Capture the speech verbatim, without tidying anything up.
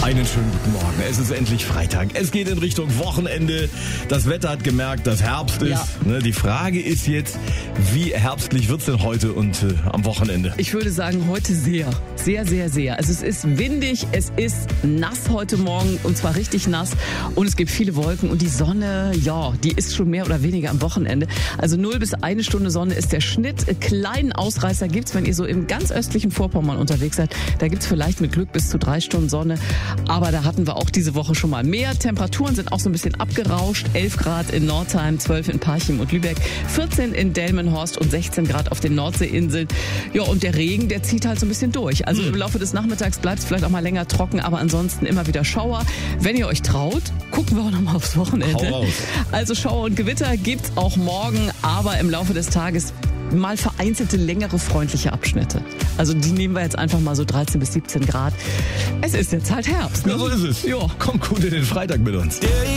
Einen schönen guten Morgen. Es ist endlich Freitag. Es geht in Richtung Wochenende. Das Wetter hat gemerkt, dass Herbst ist. Ja. Ne, die Frage ist jetzt, wie herbstlich wird's denn heute und äh, am Wochenende? Ich würde sagen, heute sehr. Sehr, sehr, sehr. Also es ist windig, es ist nass heute Morgen und zwar richtig nass und es gibt viele Wolken und die Sonne, ja, die ist schon mehr oder weniger am Wochenende. Also null bis eine Stunde Sonne ist der Schnitt. Kleinen Ausreißer gibt's, wenn ihr so im ganz östlichen Vorpommern unterwegs seid. Da gibt's vielleicht mit Glück bis zu drei Stunden Sonne. Aber da hatten wir auch diese Woche schon mal mehr. Temperaturen sind auch so ein bisschen abgerauscht. elf Grad in Nordheim, zwölf in Parchim und Lübeck, vierzehn in Delmenhorst und sechzehn Grad auf den Nordseeinseln. Ja, und der Regen, der zieht halt so ein bisschen durch. Also im Laufe des Nachmittags bleibt es vielleicht auch mal länger trocken, aber ansonsten immer wieder Schauer. Wenn ihr euch traut, gucken wir auch noch mal aufs Wochenende. Hau raus. Also Schauer und Gewitter gibt's auch morgen, aber im Laufe des Tages mal vereinzelte längere freundliche Abschnitte. Also die nehmen wir jetzt einfach mal so dreizehn bis siebzehn Grad. Es ist jetzt halt Herbst. Ne? Ja, so ist es. Ja. Kommt gut in den Freitag mit uns.